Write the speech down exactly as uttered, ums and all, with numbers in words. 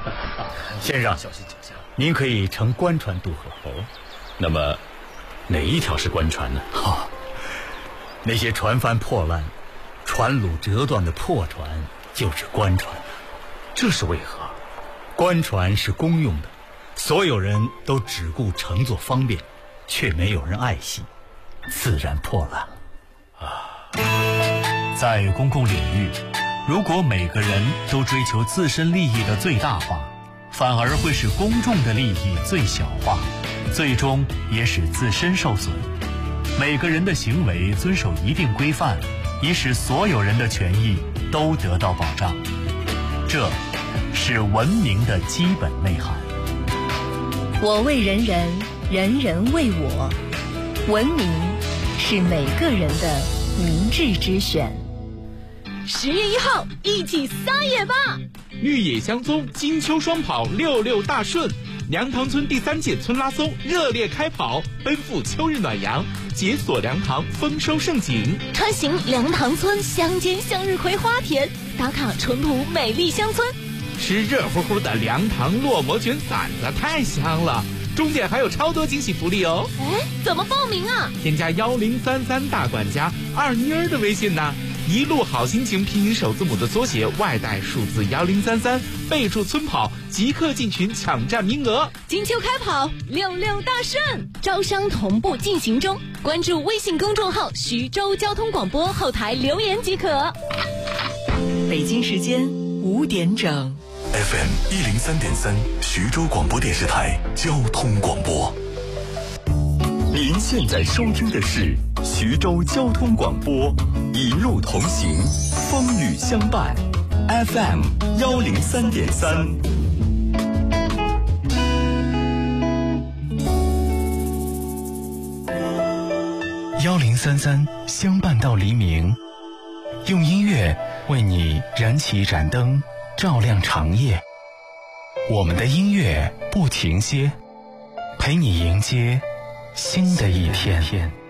先生， 小心脚下。 您可以乘官船渡河。 哦，那么哪一条是官船呢？ 哈、哦，那些船帆破烂、船橹折断的破船就是官船。 这是为何？ 官船是公用的，所有人都只顾乘坐方便，却没有人爱惜，自然破烂了。 啊，在公共领域，如果每个人都追求自身利益的最大化，反而会使公众的利益最小化，最终也使自身受损。每个人的行为遵守一定规范，以使所有人的权益都得到保障。这是文明的基本内涵。 我为人人，人人为我。文明是每个人的明智之选。 十月一号，一起撒野吧！ 绿野香踪，金秋双跑，六六大顺。梁塘村第三届村拉松热烈开跑，奔赴秋日暖阳，解锁梁塘丰收盛景。 穿行梁塘村乡间向日葵花田，打卡淳朴美丽乡村。 吃热乎乎的梁塘烙馍卷馓子，太香了！终点还有超多惊喜福利哦！ 哎，怎么报名啊？ 添加幺零三三大管家二妮儿的微信呢。一路好心情拼音首字母的缩写，外带数字幺零三三，备注村跑，即刻进群抢占名额。 金秋开跑，六六大顺，招商同步进行中。关注微信公众号徐州交通广播，后台留言即可。 北京时间五点整。 F M 一零三点三，徐州广播电视台交通广播。您现在收听的是徐州交通广播，一路同行，风雨相伴。F M 幺零三点三。幺零三三相伴到黎明，用音乐为你燃起一盏灯，照亮长夜。我们的音乐不停歇，陪你迎接新的一天。